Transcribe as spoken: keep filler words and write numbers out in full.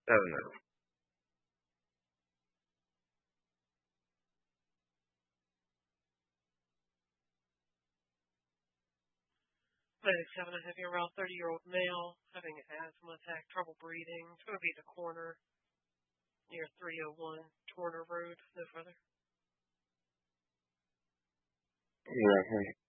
Oh, no. ninety-seven, I have you around thirty-year-old male, having asthma attack, trouble breathing. It's going to be the corner near three oh one Turner Road, no further. Yeah,